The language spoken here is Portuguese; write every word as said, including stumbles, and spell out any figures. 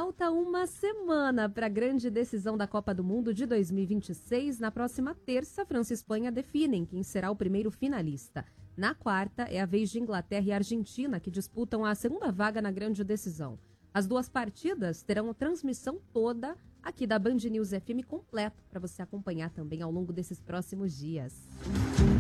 Falta uma semana para a grande decisão da Copa do Mundo de dois mil e vinte e seis. Na próxima terça, França e Espanha definem quem será o primeiro finalista. Na quarta, é a vez de Inglaterra e Argentina, que disputam a segunda vaga na grande decisão. As duas partidas terão transmissão toda aqui da Band News F M completa para você acompanhar também ao longo desses próximos dias.